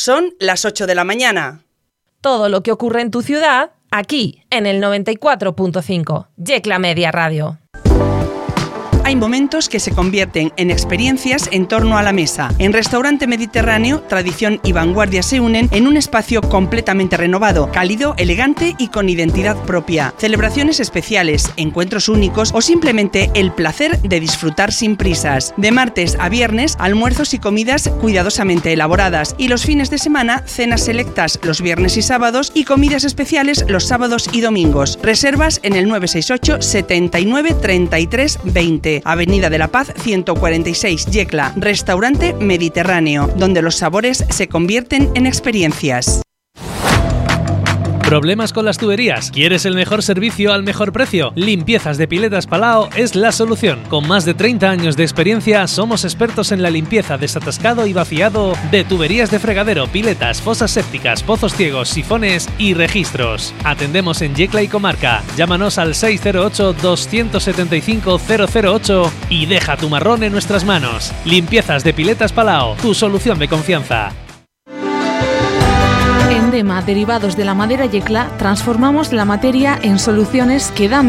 Son las 8 de la mañana. Todo lo que ocurre en tu ciudad, aquí, en el 94.5. Yecla Media Radio. Hay momentos que se convierten en experiencias en torno a la mesa. En Restaurante Mediterráneo, tradición y vanguardia se unen en un espacio completamente renovado, cálido, elegante y con identidad propia. Celebraciones especiales, encuentros únicos o simplemente el placer de disfrutar sin prisas. De martes a viernes, almuerzos y comidas cuidadosamente elaboradas, y los fines de semana, cenas selectas los viernes y sábados y comidas especiales los sábados y domingos. Reservas en el 968 79 33 20. Avenida de la Paz 146, Yecla. Restaurante Mediterráneo, donde los sabores se convierten en experiencias. ¿Problemas con las tuberías? ¿Quieres el mejor servicio al mejor precio? Limpiezas de Piletas Palau es la solución. Con más de 30 años de experiencia, somos expertos en la limpieza, desatascado y vaciado de tuberías de fregadero, piletas, fosas sépticas, pozos ciegos, sifones y registros. Atendemos en Yecla y comarca. Llámanos al 608-275-008 y deja tu marrón en nuestras manos. Limpiezas de Piletas Palau, tu solución de confianza. En Dema, derivados de la madera Yecla, transformamos la materia en soluciones que dan